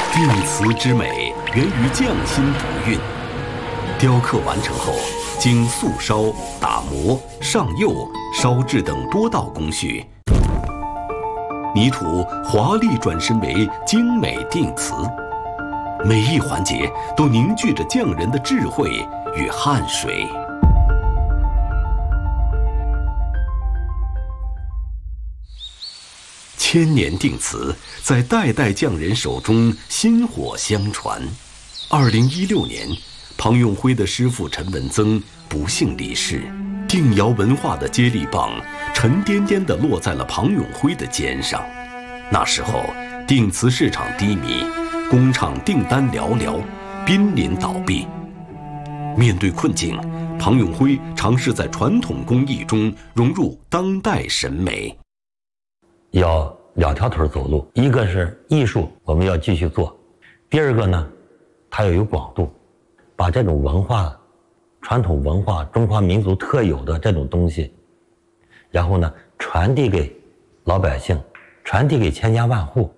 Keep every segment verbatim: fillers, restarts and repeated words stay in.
定瓷之美源于匠心独运。雕刻完成后，经素烧、打磨、上釉、烧制等多道工序，泥土华丽转身为精美定瓷，每一环节都凝聚着匠人的智慧与汗水。千年定瓷在代代匠人手中薪火相传。二零一六年，庞永辉的师傅陈文增不幸离世，定窑文化的接力棒沉甸甸地落在了庞永辉的肩上。那时候，定瓷市场低迷，工厂订单寥寥，濒临倒闭。面对困境，庞永辉尝试在传统工艺中融入当代审美。 要两条腿走路，一个是艺术，我们要继续做；第二个呢，它要有广度，把这种文化、传统文化、中华民族特有的这种东西，然后呢，传递给老百姓，传递给千家万户。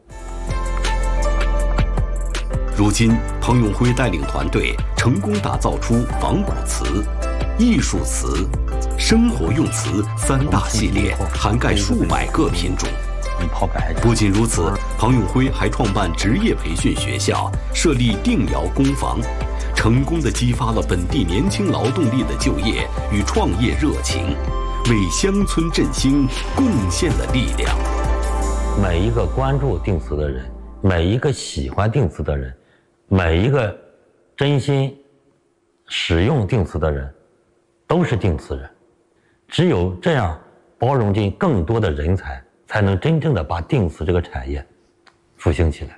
如今，庞永辉带领团队成功打造出仿古瓷、艺术瓷、生活用瓷三大系列，涵盖数百个品种。不仅如此，庞永辉还创办职业培训学校，设立定窑工坊，成功地激发了本地年轻劳动力的就业与创业热情，为乡村振兴贡献了力量。 每一个关注定瓷的人，每一个喜欢定瓷的人，每一个真心使用定瓷的人，都是定瓷人。只有这样包容进更多的人才，才能真正的把定瓷这个产业复兴起来。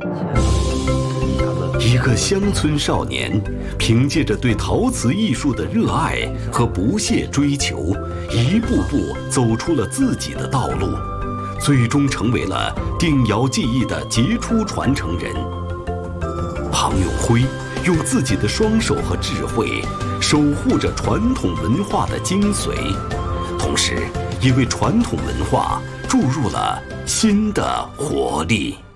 一个乡村少年，凭借着对陶瓷艺术的热爱和不懈追求，一步步走出了自己的道路，最终成为了定窑技艺的杰出传承人。庞永辉用自己的双手和智慧，守护着传统文化的精髓，同时也为传统文化注入了新的活力。